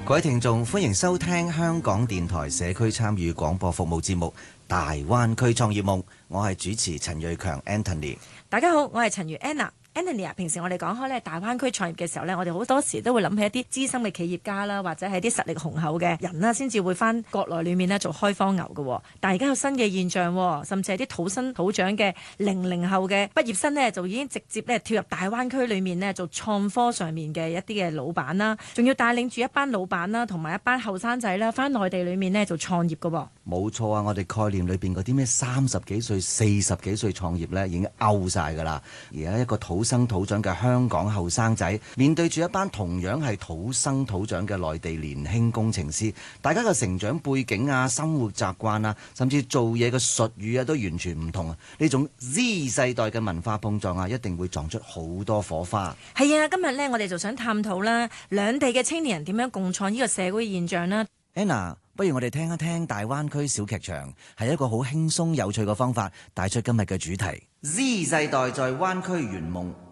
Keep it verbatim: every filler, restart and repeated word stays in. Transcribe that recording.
各位聽眾，歡迎收聽香港電台社區參與廣播服務節目《大灣區創業夢》，我係主持陳瑞強 Anthony。 大家好，我係陳如 Anna。Anthony 啊，平時我哋講開咧大灣區創業嘅時候咧，我哋好多時都會諗起一啲資深嘅企業家啦，或者係啲實力雄厚嘅人啦，先至會翻國內裏面咧做開荒牛嘅。但係而家有新嘅現象，甚至係啲土生土長嘅零零後嘅畢業生呢，就已經直接咧跳入大灣區裏面呢，做創科上面嘅一啲嘅老闆啦，仲要帶領住一班老闆啦，同埋一班後生仔啦，翻內地裏面呢做創業嘅。 冇錯啊！我哋概念裏邊嗰啲咩三十幾歲、四十幾歲創業呢，已經 out 晒㗎啦。而家一個土生土長嘅香港後生仔，面對住一班同樣係土生土長嘅內地年輕工程師，大家嘅成長背景啊、生活習慣啊，甚至做嘢嘅術語啊，都完全唔同啊！呢種 Z 世代嘅文化碰撞啊，一定會撞出好多火花。 係啊，今日呢，我哋就想探討啦，兩地嘅青年人點樣共創呢個社會現象啦。 Anna，不如我哋聽一聽大灣區小劇場，係一個好輕鬆有趣嘅方法，帶出今日嘅主題。Z 世代在灣區圓夢。